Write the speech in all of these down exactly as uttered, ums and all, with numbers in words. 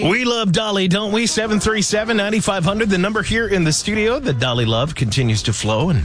We love Dolly, don't we? seven three seven, nine five hundred. The number here in the studio, the Dolly love continues to flow, and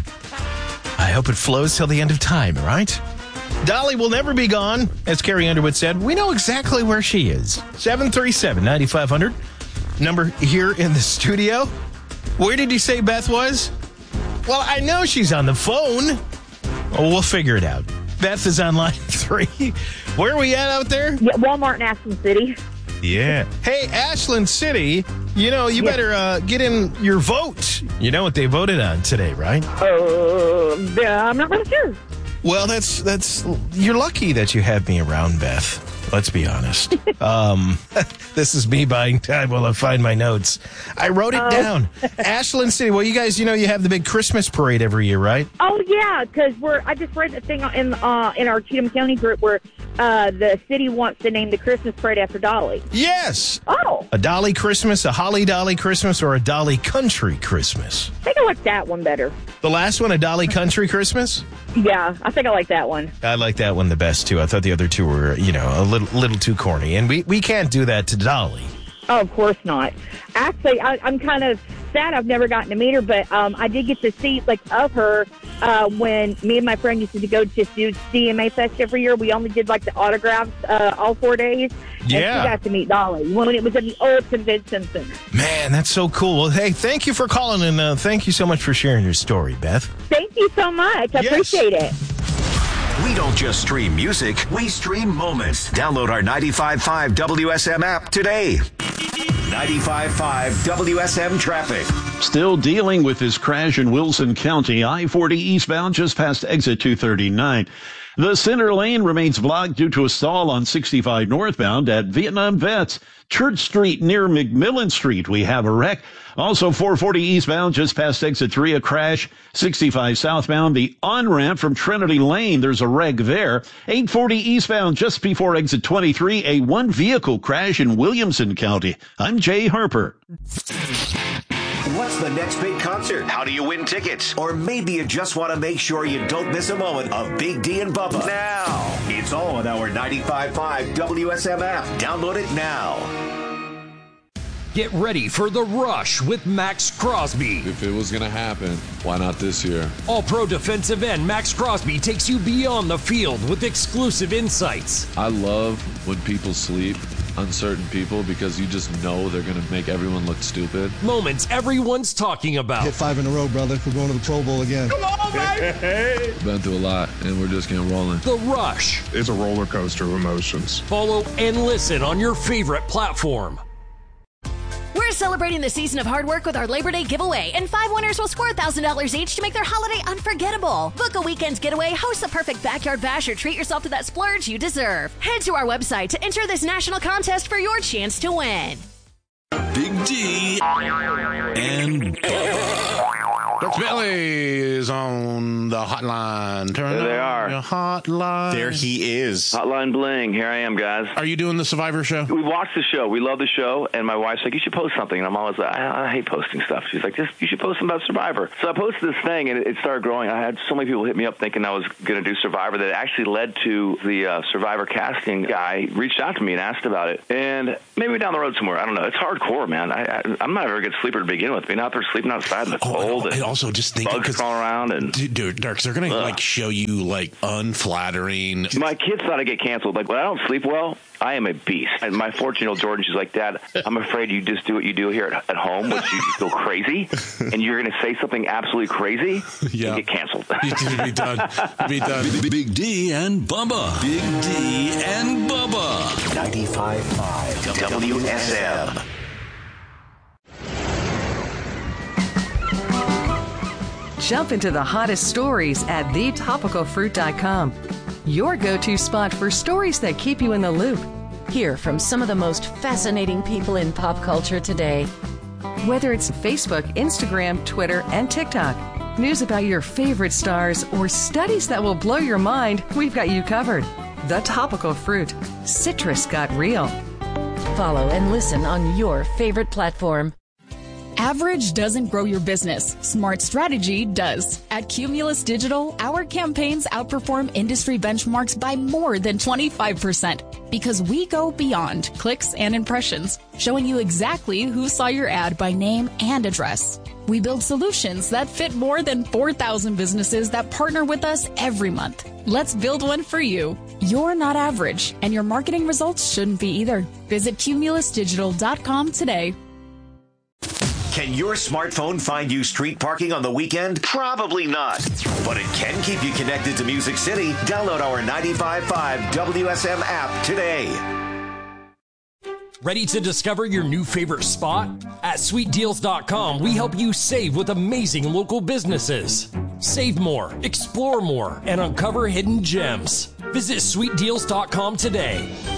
I hope it flows till the end of time, right? Dolly will never be gone, as Carrie Underwood said. We know exactly where she is. seven three seven, nine five hundred. Number here in the studio. Where did you say Beth was? Well, I know she's on the phone. Oh, we'll figure it out. Beth is on line three. Where are we at out there? Yeah, Walmart in Ashland City. Yeah. Hey, Ashland City, you know, you yes. better uh, get in your vote. You know what they voted on today, right? Uh, yeah, I'm not really sure. Well, that's, that's, you're lucky that you have me around, Beth. Let's be honest. um, this is me buying time while I find my notes. I wrote it oh. down. Ashland City. Well, you guys, you know, you have the big Christmas parade every year, right? Oh yeah, because we're. I just read the thing in uh, in our Cheatham County group where uh, the city wants to name the Christmas parade after Dolly. Yes. Oh. A Dolly Christmas, a Holly Dolly Christmas, or a Dolly Country Christmas. I think I like that one better. The last one, a Dolly Country Christmas? Yeah, I think I like that one. I like that one the best, too. I thought the other two were, you know, a little little too corny. And we, we can't do that to Dolly. Oh, of course not. Actually, I, I'm kind of sad I've never gotten to meet her, but um, I did get to see, like, of her uh, when me and my friend used to go to do C M A Fest every year. We only did, like, the autographs uh, all four days. Yeah. And she got to meet Dolly when it was at the old convention center. Man, that's so cool. Well, hey, thank you for calling, and uh, thank you so much for sharing your story, Beth. Thank you so much. I yes. appreciate it. We don't just stream music, we stream moments. Download our ninety-five point five W S M app today. ninety-five point five W S M traffic. Still dealing with this crash in Wilson County. I forty eastbound just past exit two thirty-nine. The center lane remains blocked due to a stall on sixty-five northbound at Vietnam Vets. Church Street near McMillan Street, we have a wreck. Also, four forty eastbound, just past exit three, a crash. sixty-five southbound, the on-ramp from Trinity Lane, there's a wreck there. eight forty eastbound, just before exit twenty-three, a one-vehicle crash in Williamson County. I'm Jay Harper. What's the next big concert? How do you win tickets? Or maybe you just want to make sure you don't miss a moment of Big D and Bubba. Now, it's all on our ninety-five point five W S M app. Download it now. Get ready for The Rush with Max Crosby. If it was going to happen, why not this year? All-pro defensive end Max Crosby takes you beyond the field with exclusive insights. I love when people sleep, uncertain people, because you just know they're going to make everyone look stupid. Moments everyone's talking about. Hit five in a row, brother. We're going to the Pro Bowl again. Come on, baby! Been through a lot, and we're just getting rolling. The Rush. It's a roller coaster of emotions. Follow and listen on your favorite platform. We're celebrating the season of hard work with our Labor Day giveaway, and five winners will score one thousand dollars each to make their holiday unforgettable. Book a weekend getaway, host the perfect backyard bash, or treat yourself to that splurge you deserve. Head to our website to enter this national contest for your chance to win. Big D and Doctor Billy is on the hotline. Turn there they are. Your hotline. There he is. Hotline bling. Here I am, guys. Are you doing the Survivor show? We watched the show. We love the show. And my wife's like, you should post something. And I'm always like, I, I hate posting stuff. She's like, just you should post something about Survivor. So I posted this thing, and it, it started growing. I had so many people hit me up thinking I was going to do Survivor that it actually led to the uh, Survivor casting guy reached out to me and asked about it. And maybe down the road somewhere. I don't know. It's hardcore, man. I, I, I'm not a very good sleeper to begin with. Being out there sleeping outside in the oh, cold. And, and also just thinking, bugs crawling around. And dude, Darks, they're going to like show you like unflattering. My kids thought I'd get canceled. Like, when I don't sleep well, I am a beast. And my fourteen-year-old Jordan, she's like, Dad, I'm afraid you just do what you do here at, at home, which you go crazy, and you're going to say something absolutely crazy yeah. and get canceled. You'd be done. You'd be done. Big, Big D and Bubba. Big D and Bubba. ninety-five point five W S M. Jump into the hottest stories at the topical fruit dot com. Your go-to spot for stories that keep you in the loop. Hear from some of the most fascinating people in pop culture today. Whether it's Facebook, Instagram, Twitter, and TikTok, news about your favorite stars, or studies that will blow your mind, we've got you covered. The Topical Fruit. Citrus got real. Follow and listen on your favorite platform. Average doesn't grow your business. Smart strategy does. At Cumulus Digital, our campaigns outperform industry benchmarks by more than twenty-five percent. Because we go beyond clicks and impressions, showing you exactly who saw your ad by name and address. We build solutions that fit more than four thousand businesses that partner with us every month. Let's build one for you. You're not average, and your marketing results shouldn't be either. Visit cumulus digital dot com today. Can your smartphone find you street parking on the weekend? Probably not. But it can keep you connected to Music City. Download our ninety-five point five W S M app today. Ready to discover your new favorite spot? At sweet deals dot com, we help you save with amazing local businesses. Save more, explore more, and uncover hidden gems. Visit sweet deals dot com today.